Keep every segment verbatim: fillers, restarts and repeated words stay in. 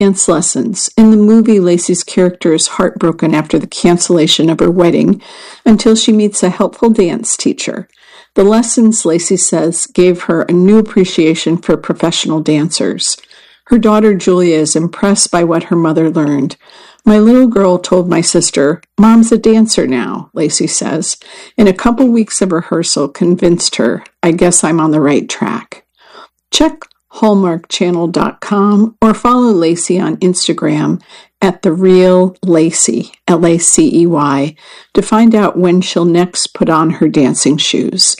Dance lessons. In the movie, Lacey's character is heartbroken after the cancellation of her wedding until she meets a helpful dance teacher. The lessons, Lacey says, gave her a new appreciation for professional dancers. Her daughter Julia is impressed by what her mother learned. My little girl told my sister, "Mom's a dancer now," Lacey says. In a couple weeks of rehearsal convinced her, "I guess I'm on the right track." Check hallmark channel dot com or follow Lacey on Instagram at The Real Lacey, L A C E Y, to find out when she'll next put on her dancing shoes.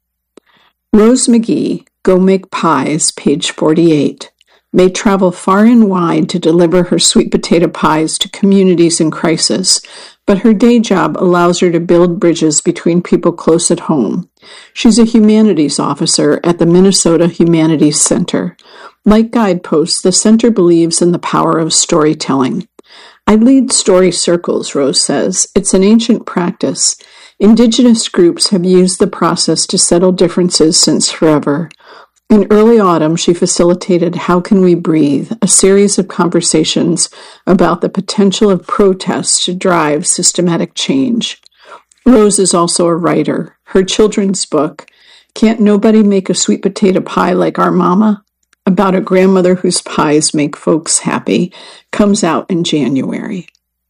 Rose McGee, Go Make Pies, page forty-eight, may travel far and wide to deliver her sweet potato pies to communities in crisis, but her day job allows her to build bridges between people close at home. She's a humanities officer at the Minnesota Humanities Center. Like Guideposts, the center believes in the power of storytelling. I lead story circles, Rose says. It's an ancient practice. Indigenous groups have used the process to settle differences since forever. In early autumn, she facilitated How Can We Breathe, a series of conversations about the potential of protests to drive systematic change. Rose is also a writer. Her children's book, Can't Nobody Make a Sweet Potato Pie Like Our Mama?, about a grandmother whose pies make folks happy, comes out in January.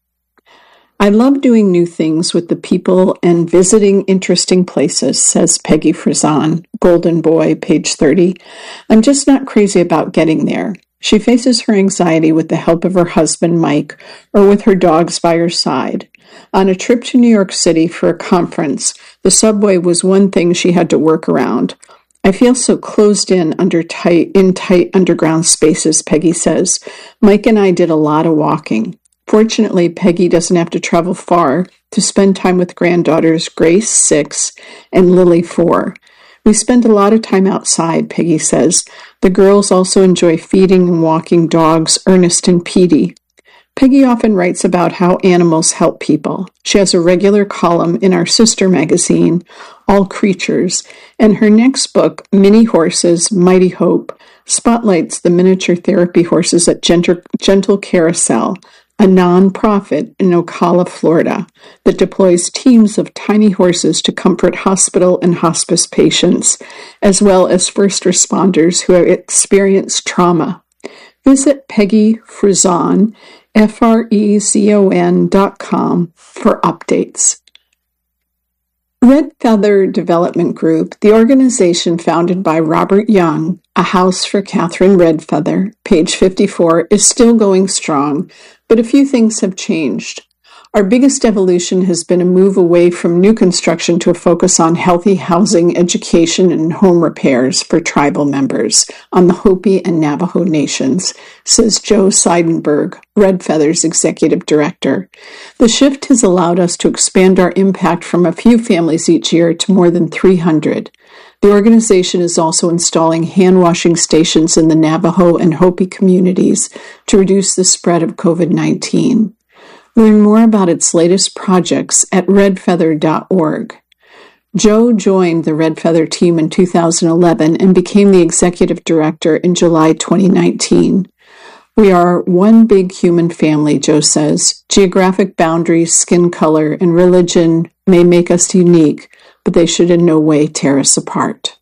I love doing new things with the people and visiting interesting places, says Peggy Frizan, Golden Boy, page thirty. I'm just not crazy about getting there. She faces her anxiety with the help of her husband, Mike, or with her dogs by her side. On a trip to New York City for a conference, the subway was one thing she had to work around. I feel so closed in under tight, in tight underground spaces, Peggy says. Mike and I did a lot of walking. Fortunately, Peggy doesn't have to travel far to spend time with granddaughters Grace, six, and Lily, four. We spend a lot of time outside, Peggy says. The girls also enjoy feeding and walking dogs Ernest and Petey. Peggy often writes about how animals help people. She has a regular column in our sister magazine, All Creatures, and her next book, Mini Horses, Mighty Hope, spotlights the miniature therapy horses at Gentle, Gentle Carousel, a non-profit in Ocala, Florida, that deploys teams of tiny horses to comfort hospital and hospice patients, as well as first responders who have experienced trauma. Visit Peggy Frizan, F R E Z O N dot com for updates. Red Feather Development Group, the organization founded by Robert Young, A House for Catherine Redfeather, page fifty-four, is still going strong, but a few things have changed. Our biggest evolution has been a move away from new construction to a focus on healthy housing, education, and home repairs for tribal members on the Hopi and Navajo nations, says Joe Seidenberg, Red Feather's executive director. The shift has allowed us to expand our impact from a few families each year to more than three hundred. The organization is also installing hand-washing stations in the Navajo and Hopi communities to reduce the spread of COVID nineteen. Learn more about its latest projects at red feather dot org. Joe joined the Red Feather team in two thousand eleven and became the executive director in July twenty nineteen. We are one big human family, Joe says. Geographic boundaries, skin color, and religion may make us unique, but they should in no way tear us apart.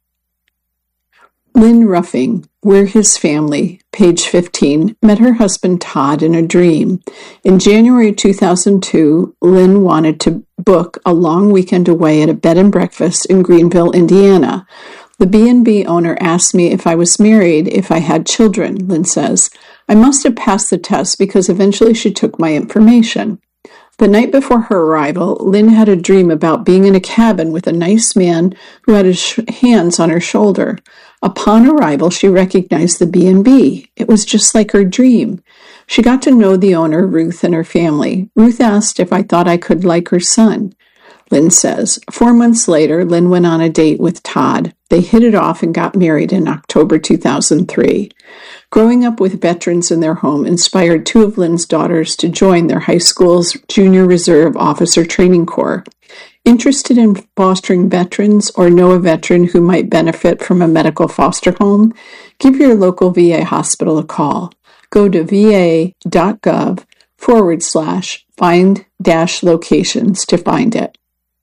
Lynn Ruffing, We're His Family, page fifteen, met her husband Todd in a dream. In January two thousand two, Lynn wanted to book a long weekend away at a bed and breakfast in Greenville, Indiana. The B and B owner asked me if I was married, if I had children, Lynn says. I must have passed the test because eventually she took my information. The night before her arrival, Lynn had a dream about being in a cabin with a nice man who had his sh- hands on her shoulder. Upon arrival, she recognized the B and B. It was just like her dream. She got to know the owner, Ruth, and her family. Ruth asked if I thought I could like her son. Lynn says, four months later, Lynn went on a date with Todd. They hit it off and got married in October two thousand three. Growing up with veterans in their home inspired two of Lynn's daughters to join their high school's Junior Reserve Officer Training Corps. Interested in fostering veterans or know a veteran who might benefit from a medical foster home? Give your local V A hospital a call. go to va.gov forward slash find dash locations to find it.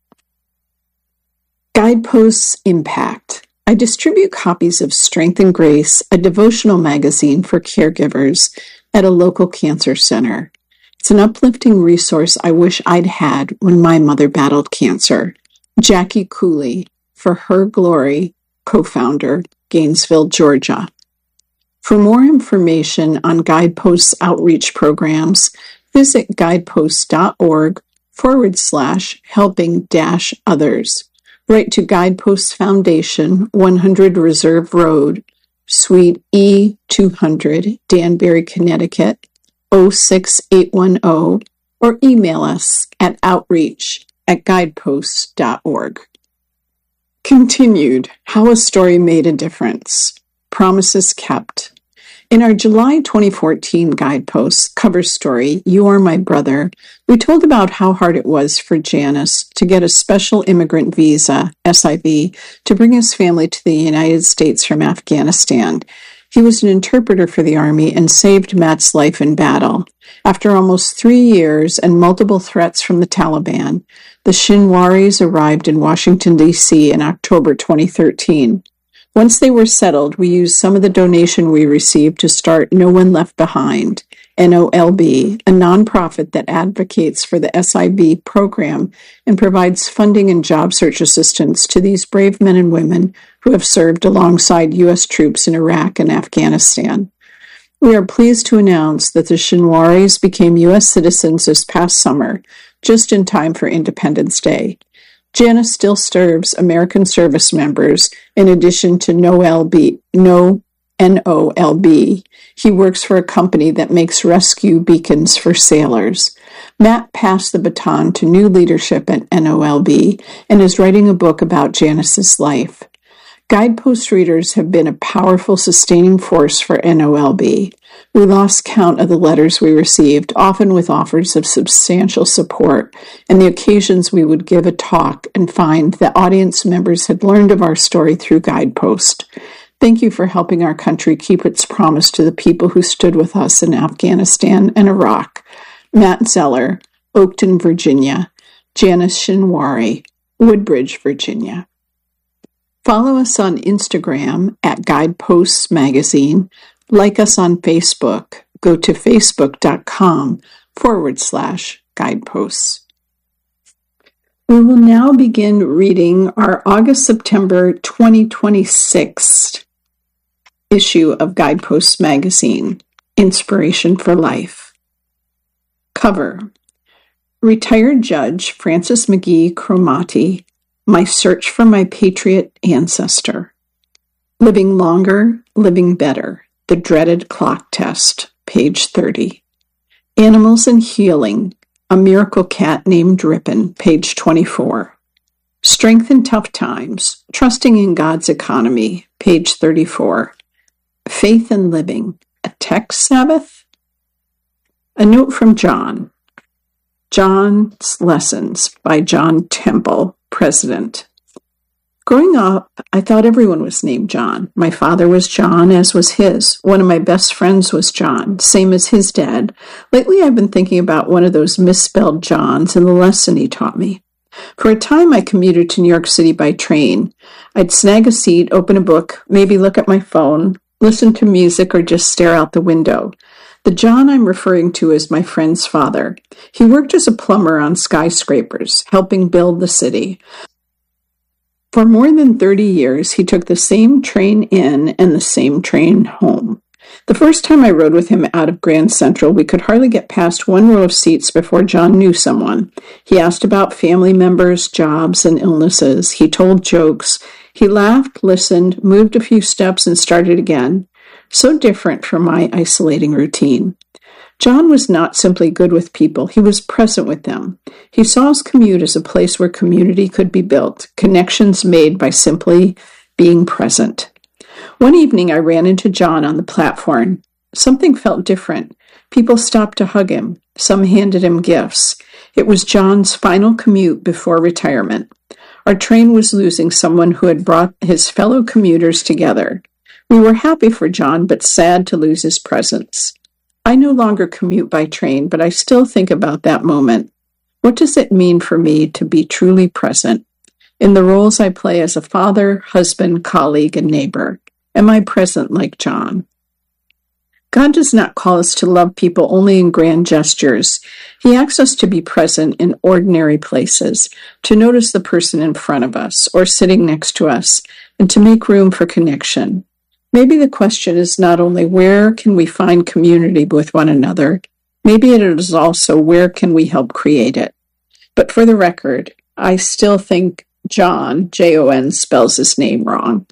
Guideposts Impact. I distribute copies of Strength and Grace, a devotional magazine for caregivers at a local cancer center. It's an uplifting resource I wish I'd had when my mother battled cancer. Jackie Cooley, For Her Glory, co-founder, Gainesville, Georgia. For more information on Guideposts outreach programs, visit guideposts.org forward slash helping dash others. Write to Guideposts Foundation, one hundred Reserve Road, Suite E two hundred, Danbury, Connecticut, oh six eight one oh, or email us at outreach at guideposts dot org. Continued, How a Story Made a Difference. Promises Kept. In our July twenty fourteen Guideposts cover story, You Are My Brother, we told about how hard it was for Janice to get a special immigrant visa, S I V, to bring his family to the United States from Afghanistan. He was an interpreter for the Army and saved Matt's life in battle. After almost three years and multiple threats from the Taliban, the Shinwaris arrived in Washington, D C in October twenty thirteen. Once they were settled, we used some of the donation we received to start No One Left Behind, N O L B, a nonprofit that advocates for the S I V program and provides funding and job search assistance to these brave men and women who have served alongside U S troops in Iraq and Afghanistan. We are pleased to announce that the Shinwaris became U S citizens this past summer, just in time for Independence Day. Janice still serves American service members in addition to No L B, no N O L B. He works for a company that makes rescue beacons for sailors. Matt passed the baton to new leadership at N O L B and is writing a book about Janice's life. Guidepost readers have been a powerful sustaining force for N O L B. We lost count of the letters we received, often with offers of substantial support, and the occasions we would give a talk and find that audience members had learned of our story through Guidepost. Thank you for helping our country keep its promise to the people who stood with us in Afghanistan and Iraq. Matt Zeller, Oakton, Virginia. Janice Shinwari, Woodbridge, Virginia. Follow us on Instagram at Guideposts Magazine. Like us on Facebook. Go to facebook.com forward slash guideposts. We will now begin reading our August-September twenty twenty-six issue of Guideposts Magazine, Inspiration for Life. Cover: Retired Judge Francis McGee Cromartie, My Search for My Patriot Ancestor. Living Longer, Living Better, The Dreaded Clock Test, page thirty. Animals and Healing, A Miracle Cat Named Ripon, page twenty-four. Strength in Tough Times, Trusting in God's Economy, page thirty-four. Faith and Living, A Tech Sabbath? A Note from John. John's Lessons by John Temple, President. Growing up, I thought everyone was named John. My father was John, as was his. One of my best friends was John, same as his dad. Lately, I've been thinking about one of those misspelled Johns and the lesson he taught me. For a time, I commuted to New York City by train. I'd snag a seat, open a book, maybe look at my phone, listen to music, or just stare out the window. The John I'm referring to is my friend's father. He worked as a plumber on skyscrapers, helping build the city. For more than thirty years, he took the same train in and the same train home. The first time I rode with him out of Grand Central, we could hardly get past one row of seats before John knew someone. He asked about family members, jobs, and illnesses. He told jokes. He laughed, listened, moved a few steps, and started again. So different from my isolating routine. John was not simply good with people, he was present with them. He saw his commute as a place where community could be built, connections made by simply being present. One evening I ran into John on the platform. Something felt different. People stopped to hug him. Some handed him gifts. It was John's final commute before retirement. Our train was losing someone who had brought his fellow commuters together. We were happy for John, but sad to lose his presence. I no longer commute by train, but I still think about that moment. What does it mean for me to be truly present? In the roles I play as a father, husband, colleague, and neighbor, am I present like John? God does not call us to love people only in grand gestures. He asks us to be present in ordinary places, to notice the person in front of us or sitting next to us, and to make room for connection. Maybe the question is not only where can we find community with one another, maybe it is also where can we help create it. But for the record, I still think John, J O N, spells his name wrong.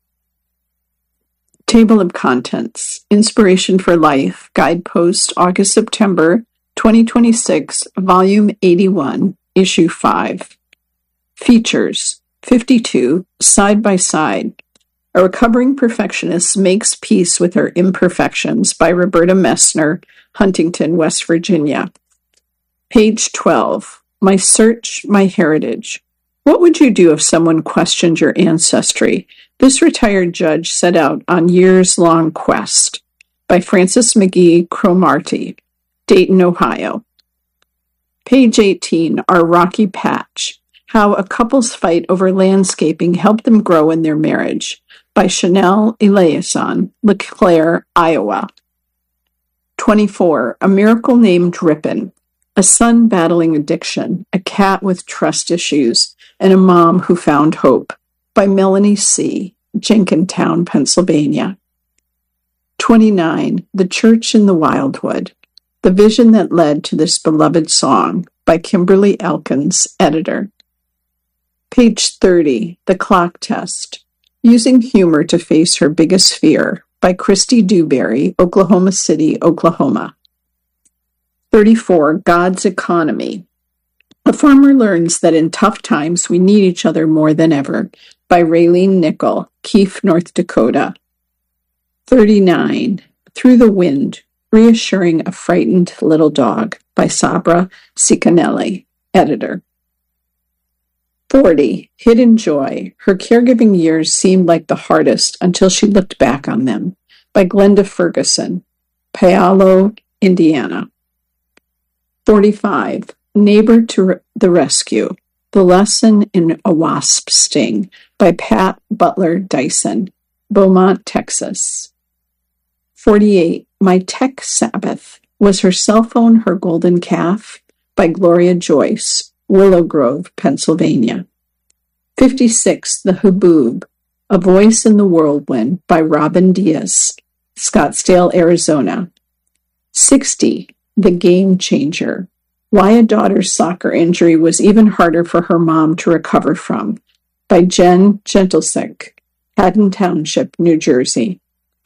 Table of Contents, Inspiration for Life, Guidepost, August-September, twenty twenty-six, Volume eighty-one, Issue five. Features, fifty-two, Side by Side. A Recovering Perfectionist Makes Peace with Her Imperfections by Roberta Messner, Huntington, West Virginia. Page twelve, My Search, My Heritage. What would you do if someone questioned your ancestry? This retired judge set out on years-long quest. By Frances McGee Cromartie, Dayton, Ohio. Page eighteen, Our Rocky Patch. How a Couple's Fight Over Landscaping Helped Them Grow in Their Marriage. By Chanel Eliasson, LeClaire, Iowa. twenty-four, A Miracle Named Ripon. A son battling addiction, a cat with trust issues, and a mom who found hope. By Melanie C., Jenkintown, Pennsylvania. twenty-nine, The Church in the Wildwood. The Vision That Led to This Beloved Song. By Kimberly Elkins, editor. Page thirty, The Clock Test. Using Humor to Face Her Biggest Fear. By Christy Dewberry, Oklahoma City, Oklahoma. thirty-four, God's Economy. A farmer learns that in tough times we need each other more than ever. By Raylene Nickel, Keefe, North Dakota. thirty-nine, Through the Wind, Reassuring a Frightened Little Dog. By Sabra Cicanelli, editor. forty, Hidden Joy. Her caregiving years seemed like the hardest until she looked back on them. By Glenda Ferguson, Paolo, Indiana. forty-five, Neighbor to the Rescue. The Lesson in a Wasp Sting. By Pat Butler Dyson, Beaumont, Texas. forty-eight, My Tech Sabbath. Was her cell phone her golden calf? By Gloria Joyce, Willow Grove, Pennsylvania. fifty-six, The Haboob. A Voice in the Whirlwind. By Robin Diaz, Scottsdale, Arizona. sixty, The Game Changer. Why a Daughter's Soccer Injury Was Even Harder for Her Mom to Recover From. By Jen Gentlesek, Haddon Township, New Jersey.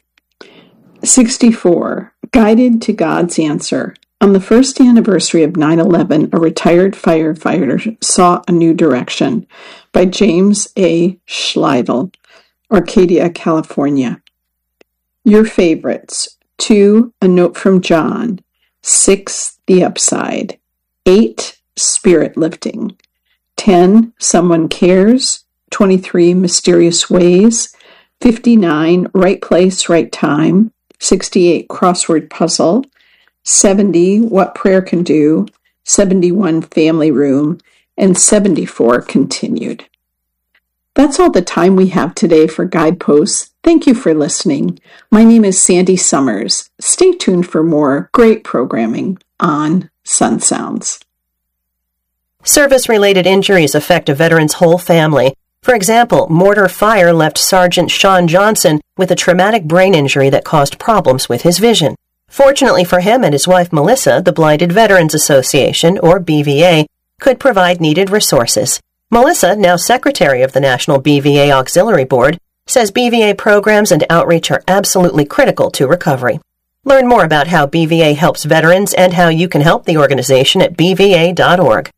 sixty-four, Guided to God's Answer. On the first anniversary of nine eleven, a retired firefighter saw a new direction. By James A. Schleidel, Arcadia, California. Your favorites. two, A Note from John. six, The Upside. eight, Spirit Lifting. ten, Someone Cares. twenty-three, Mysterious Ways. fifty-nine, Right Place, Right Time. sixty-eight, Crossword Puzzle. seventy, What Prayer Can Do. seventy-one, Family Room. And seventy-four, Continued. That's all the time we have today for Guideposts. Thank you for listening. My name is Sandy Summers. Stay tuned for more great programming on Sun Sounds. Service-related injuries affect a veteran's whole family. For example, mortar fire left Sergeant Sean Johnson with a traumatic brain injury that caused problems with his vision. Fortunately for him and his wife Melissa, the Blinded Veterans Association, or B V A, could provide needed resources. Melissa, now secretary of the National B V A Auxiliary Board, says B V A programs and outreach are absolutely critical to recovery. Learn more about how B V A helps veterans and how you can help the organization at b v a dot org.